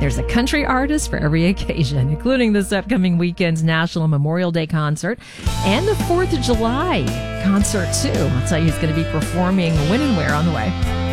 there's a country artist for every occasion, including this upcoming weekend's National Memorial Day concert and the 4th of July concert, too. I'll tell you who's going to be performing when and where on the way.